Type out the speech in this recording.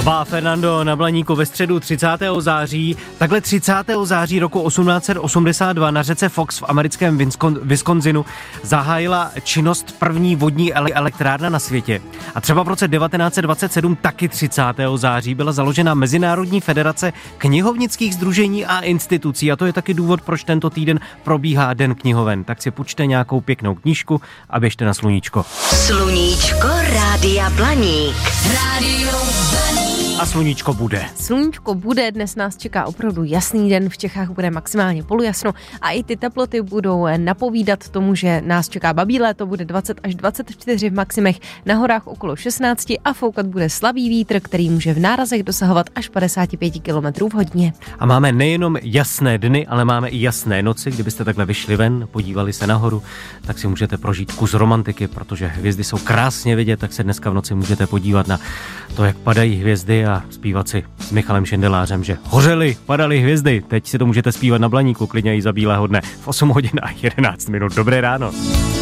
Bá Fernando na Blaníku ve středu 30. září. Takhle 30. září roku 1882 na řece Fox v americkém Wisconsinu zahájila činnost první vodní elektrárna na světě. A třeba v roce 1927 taky 30. září byla založena Mezinárodní federace knihovnických sdružení a institucí. A to je taky důvod, proč tento týden probíhá Den knihoven. Tak si půjčte nějakou pěknou knížku a běžte na sluníčko. Sluníčko Rádia Blaník. Rádio Blaník. A sluníčko bude. Sluníčko bude, dnes nás čeká opravdu jasný den, v Čechách bude maximálně polojasno a i ty teploty budou napovídat tomu, že nás čeká babí léto, bude 20 až 24 v maximech, na horách okolo 16 a foukat bude slabý vítr, který může v nárazech dosahovat až 55 km v hodině. A máme nejenom jasné dny, ale máme i jasné noci. Kdybyste takhle vyšli ven, podívali se nahoru, tak si můžete prožít kus romantiky, protože hvězdy jsou krásně vidět, tak se dneska v noci můžete podívat na to, jak padají hvězdy a zpívat si s Michalem Šindelářem, že hořely, padaly hvězdy. Teď si to můžete zpívat na Blaníku, klidně i za bílého dne v 8 hodin a 11 minut. Dobré ráno.